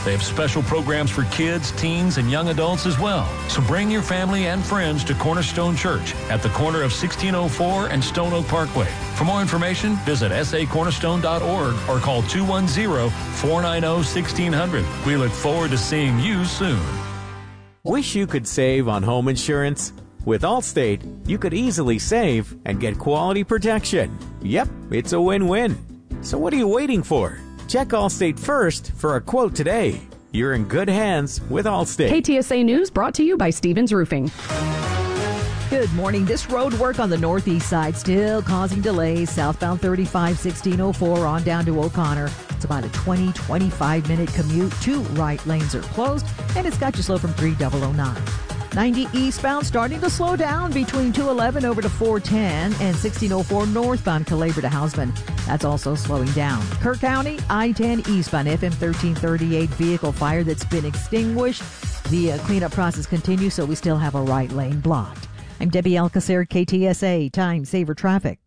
They have special programs for kids, teens, and young adults as well. So bring your family and friends to Cornerstone Church at the corner of 1604 and Stone Oak Parkway. For more information, visit sacornerstone.org or call 210-490-1600. We look forward to seeing you soon. Wish you could save on home insurance? With Allstate, you could easily save and get quality protection. Yep, it's a win-win. So what are you waiting for? Check Allstate first for a quote today. You're in good hands with Allstate. KTSA News brought to you by Stevens Roofing. Good morning. This road work on the northeast side still causing delays. Southbound 35-1604 on down to O'Connor. It's about a 20-25 minute commute. 2 right lanes are closed, and it's got you slow from 3009. 90 eastbound starting to slow down between 211 over to 410 and 1604 northbound Calabre to Houseman. That's also slowing down. Kirk County, I-10 eastbound FM 1338 vehicle fire that's been extinguished. The cleanup process continues, so we still have a right lane blocked. I'm Debbie Alcacer, KTSA Time Saver Traffic.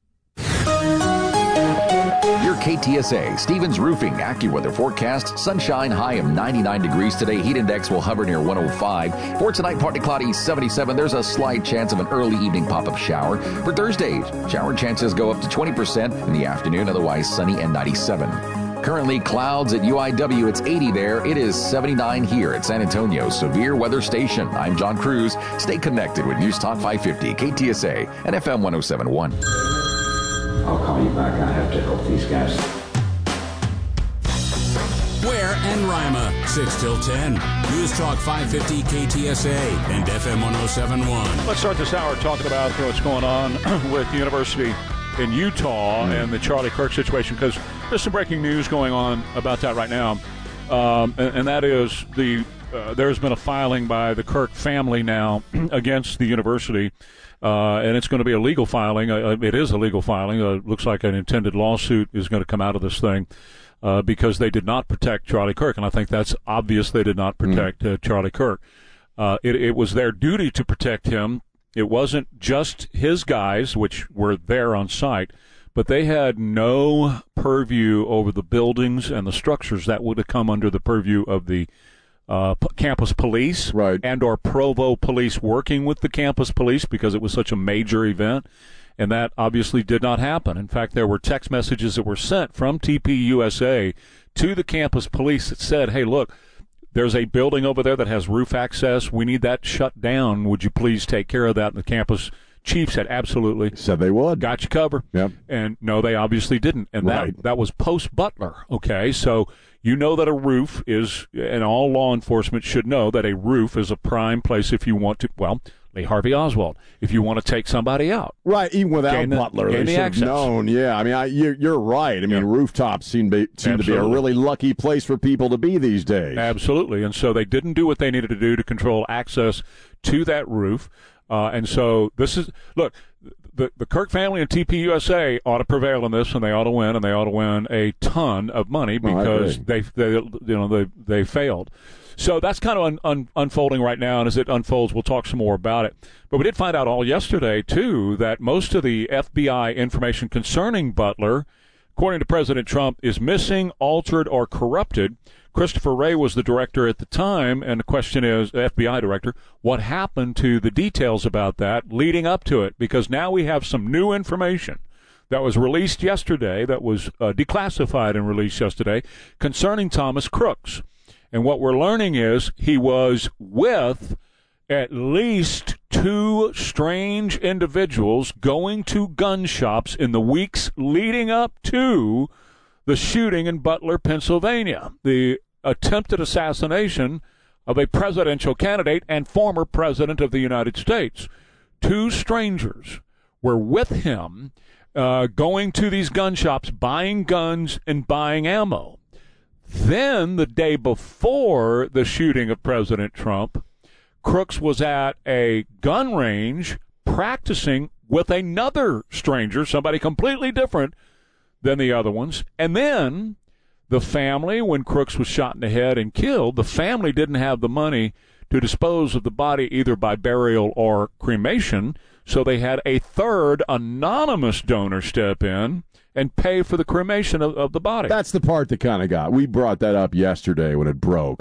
Your KTSA Stevens Roofing AccuWeather forecast. Sunshine, high of 99 degrees today. Heat index will hover near 105. For tonight, partly cloudy, 77. There's a slight chance of an early evening pop-up shower. For Thursday, shower chances go up to 20% in the afternoon, otherwise sunny and 97. Currently, clouds at UIW. It's 80 there. It is 79 here at San Antonio Severe Weather Station. I'm John Cruz. Stay connected with News Talk 550, KTSA, and FM 1071. I'll call you back. I have to help these guys. Ware and Rima, 6 till 10. News Talk 550 KTSA and FM 1071. Let's start this hour talking about what's going on with the university in Utah and the Charlie Kirk situation, because there's some breaking news going on about that right now. And that is there's been a filing by the Kirk family now against the university. And it's going to be a legal filing. It is a legal filing. Looks like an intended lawsuit is going to come out of this thing because they did not protect Charlie Kirk. And I think that's obvious. They did not protect Charlie Kirk. It was their duty to protect him. It wasn't just his guys, which were there on site, but they had no purview over the buildings and the structures that would have come under the purview of the campus police, right, and or Provo police working with the campus police because it was such a major event, and that obviously did not happen. In fact, there were text messages that were sent from TPUSA to the campus police that said, hey, look, there's a building over there that has roof access. We need that shut down. Would you please take care of that? And the campus chief said, absolutely. Said they would. Got you covered. Yep. And no, they obviously didn't. And that was post-Butler, okay? So you know that a roof is, and all law enforcement should know that a roof is a prime place if you want to, well, Lee Harvey Oswald, if you want to take somebody out. Right, even without Butler, they should have known. Yeah, I mean, you're right. I mean, rooftops seem to be a really lucky place for people to be these days. Absolutely, and so they didn't do what they needed to do to control access to that roof. And so this is, look, the Kirk family and TPUSA ought to prevail in this, and they ought to win, and they ought to win a ton of money because they failed. So that's kind of unfolding right now, and as it unfolds, we'll talk some more about it. But we did find out all yesterday, too, that most of the FBI information concerning Butler, according to President Trump, is missing, altered, or corrupted. Christopher Wray was the director at the time, and the question is, FBI director, what happened to the details about that leading up to it? Because now we have some new information that was released yesterday, that was declassified and released yesterday, concerning Thomas Crooks. And what we're learning is he was with at least 2 strange individuals going to gun shops in the weeks leading up to the shooting in Butler, Pennsylvania, the attempted assassination of a presidential candidate and former president of the United States. 2 strangers were with him going to these gun shops, buying guns and buying ammo. Then, the day before the shooting of President Trump, Crooks was at a gun range practicing with another stranger, somebody completely different than the other ones. And then the family, when Crooks was shot in the head and killed, the family didn't have the money to dispose of the body either by burial or cremation, so they had a third anonymous donor step in and pay for the cremation of the body. That's the part that kind of got. We brought that up yesterday when it broke.